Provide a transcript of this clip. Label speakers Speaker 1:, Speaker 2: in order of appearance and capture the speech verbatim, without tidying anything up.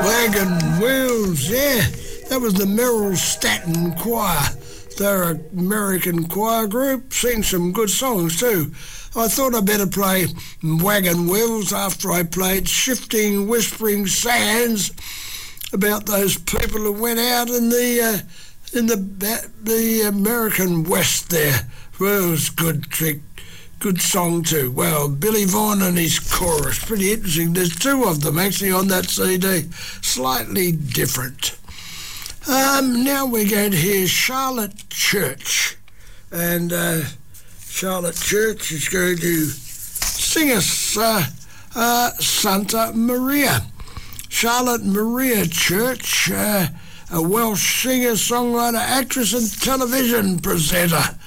Speaker 1: Wagon Wheels, yeah. That was the Merrill Staton Choir. They're an American choir group, sing some good songs too. I thought I'd better play Wagon Wheels after I played Shifting Whispering Sands about those people who went out in the uh, in the the American West there. Well, it was good trick. Good song too. Well, Billy Vaughan and his chorus, pretty interesting. There's two of them actually on that C D, slightly different. Um, now we're going to hear Charlotte Church, and uh, Charlotte Church is going to sing us uh, uh, Santa Maria. Charlotte Maria Church, uh, a Welsh singer, songwriter, actress and television presenter.